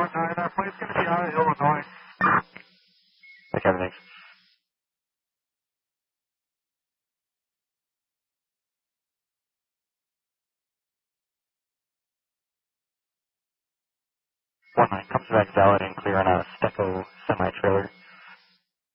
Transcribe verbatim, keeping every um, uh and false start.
One nine, our flight's going to be out of Illinois. Okay, thanks. One nine comes back valid and clear on a Stecco semi-trailer.